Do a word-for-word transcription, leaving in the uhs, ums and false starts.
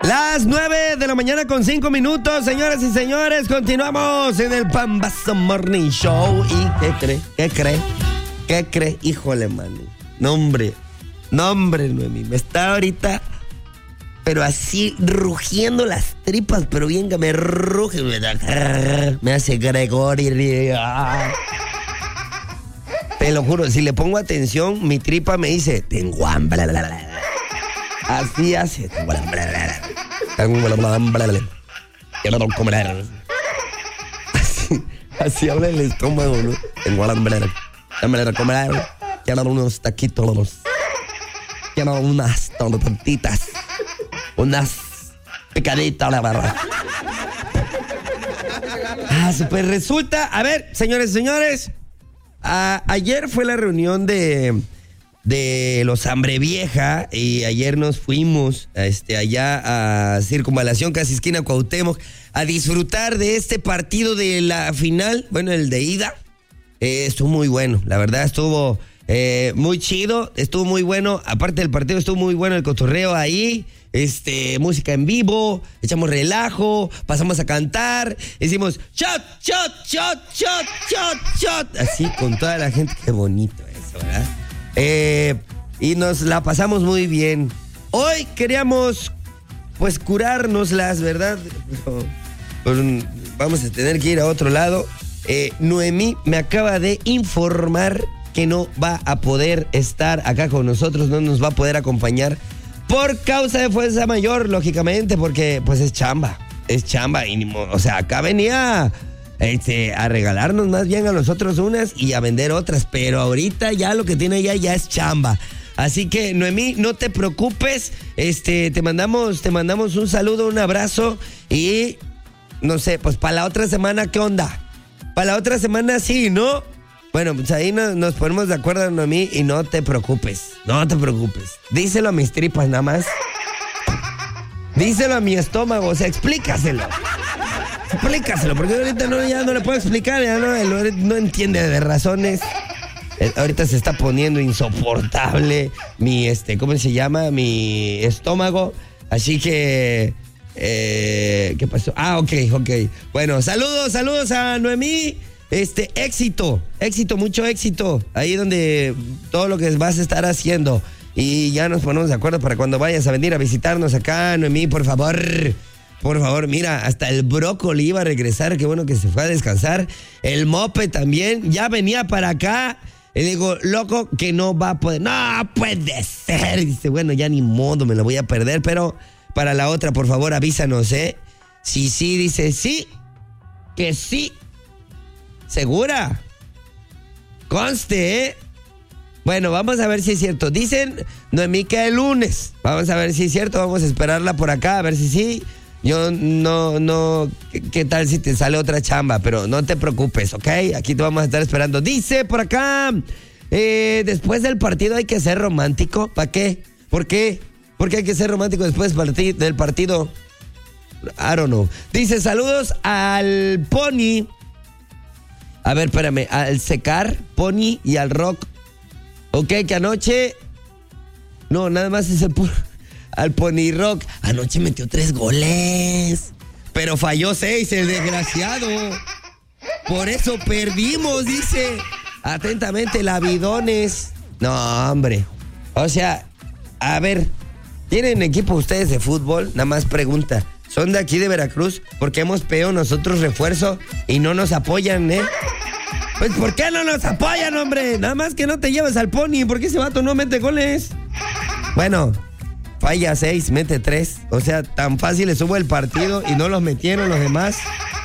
Las nueve de la mañana con cinco minutos, señoras y señores, continuamos en el Pambazo Morning Show. ¿Y qué cree? ¿Qué cree? ¿Qué cree? Híjole, man. No, hombre. No, hombre, Noemí. Me está ahorita, pero así rugiendo las tripas, pero bien que me ruge. Me hace Gregory. Te lo juro, si le pongo atención, mi tripa me dice, tengo hambre. Así hace. Así, así habla el estómago, ¿no? Tengo hambre. Dame de comer. Quiero unos taquitos. Quiero unas tortitas. Unas picaditas, la verdad. Ah, pues resulta. A ver, señores y señores. A, ayer fue la reunión de, de los Hambre Vieja y ayer nos fuimos este, allá a Circunvalación, casi esquina Cuauhtémoc, a disfrutar de este partido de la final, bueno, el de ida. Eh, estuvo muy bueno, la verdad estuvo eh, muy chido, estuvo muy bueno, aparte del partido estuvo muy bueno el cotorreo ahí. Este, música en vivo, echamos relajo, pasamos a cantar, decimos shot, shot, shot, shot, shot, shot, así con toda la gente. Qué bonito eso, ¿verdad? Eh, y nos la pasamos muy bien. Hoy queríamos, pues, curárnoslas, ¿verdad? Pues, vamos a tener que ir a otro lado. Eh, Noemí me acaba de informar que no va a poder estar acá con nosotros, no nos va a poder acompañar por causa de fuerza mayor, lógicamente, porque pues es chamba, es chamba. Y, o sea, acá venía este, a regalarnos más bien a nosotros unas y a vender otras, pero ahorita ya lo que tiene ella ya es chamba. Así que, Noemí, no te preocupes, este, te mandamos, te mandamos un saludo, un abrazo y, no sé, pues para la otra semana, ¿qué onda? Para la otra semana sí, ¿no? Bueno, pues ahí nos, nos ponemos de acuerdo, Noemí, y no te preocupes, no te preocupes. Díselo a mis tripas nada más. Díselo a mi estómago, o sea, explícaselo. Explícaselo, porque ahorita no, ya no le puedo explicar, ya no, no entiende de razones. Eh, ahorita se está poniendo insoportable mi, este, ¿cómo se llama? Mi estómago. Así que, eh, ¿qué pasó? Ah, ok, ok. Bueno, saludos, saludos a Noemí. Este, éxito, éxito, mucho éxito. Ahí donde todo lo que vas a estar haciendo. Y ya nos ponemos de acuerdo para cuando vayas a venir a visitarnos acá, Noemí, por favor. Por favor, mira, hasta el brócoli iba a regresar, qué bueno que se fue a descansar. El mope también, ya venía para acá. Y digo, loco, que no va a poder. No puede ser. Dice, bueno, ya ni modo, me lo voy a perder. Pero para la otra, por favor, avísanos, ¿eh? Sí, sí, dice, sí, que sí. ¿Segura? Conste, ¿eh? Bueno, vamos a ver si es cierto. Dicen, Noemí, que el lunes. Vamos a ver si es cierto. Vamos a esperarla por acá, a ver si sí. Yo no, no... ¿Qué, qué tal si te sale otra chamba? Pero no te preocupes, ¿ok? Aquí te vamos a estar esperando. Dice por acá, eh, después del partido hay que ser romántico. ¿Para qué? ¿Por qué? ¿Por qué hay que ser romántico después del partido? I don't know. Dice, saludos al Pony... A ver, espérame, al Secar, Pony y al Rock. Ok, que anoche... No, nada más es el... Al Pony Rock. Anoche metió tres goles. Pero falló seis, el desgraciado. Por eso perdimos, dice. Atentamente, Lavidones. No, hombre. O sea, a ver, ¿tienen equipo ustedes de fútbol? Nada más pregunta. Son de aquí de Veracruz porque hemos pedido nosotros refuerzo y no nos apoyan, ¿eh? Pues ¿por qué no nos apoyan, hombre? Nada más que no te lleves al Pony, porque ese vato no mete goles. Bueno, falla seis, mete tres. O sea, tan fácil le subo el partido y no los metieron los demás.